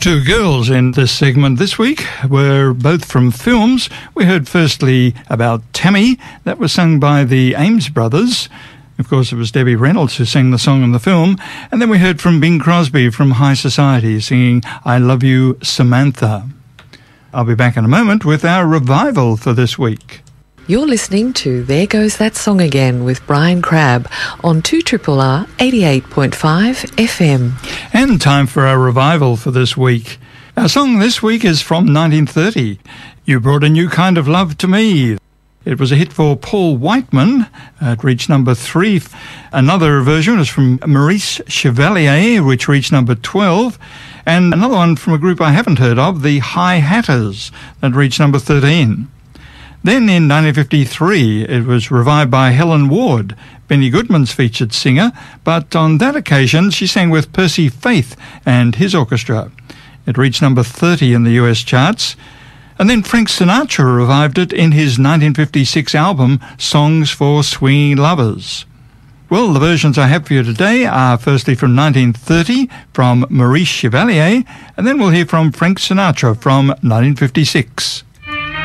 two girls in this segment this week were both from films. We heard firstly about Tammy. That was sung by the Ames brothers. Of course, it was Debbie Reynolds who sang the song in the film. And then we heard from Bing Crosby from High Society singing I Love You, Samantha. I'll be back in a moment with our revival for this week. You're listening to There Goes That Song Again with Brian Crabb on 2RRR 88.5 FM. And time for our revival for this week. Our song this week is from 1930. You Brought a New Kind of Love to Me. It was a hit for Paul Whiteman. It reached number 3. Another version is from Maurice Chevalier, which reached number 12. And another one from a group I haven't heard of, the High Hatters, that reached number 13. Then in 1953, it was revived by Helen Ward, Benny Goodman's featured singer, but on that occasion she sang with Percy Faith and his orchestra. It reached number 30 in the US charts. And then Frank Sinatra revived it in his 1956 album, Songs for Swinging Lovers. Well, the versions I have for you today are firstly from 1930 from Maurice Chevalier, and then we'll hear from Frank Sinatra from 1956.